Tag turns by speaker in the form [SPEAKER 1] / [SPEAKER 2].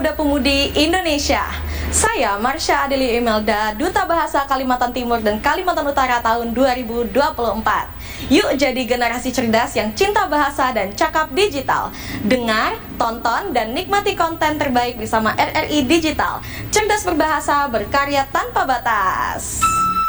[SPEAKER 1] pemuda-pemudi Indonesia. Saya Marsha Adeli Imelda, Duta Bahasa Kalimantan Timur dan Kalimantan Utara tahun 2024. Yuk jadi generasi cerdas yang cinta bahasa dan cakap digital. Dengar, tonton, dan nikmati konten terbaik bersama RRI Digital. Cerdas berbahasa, berkarya tanpa batas.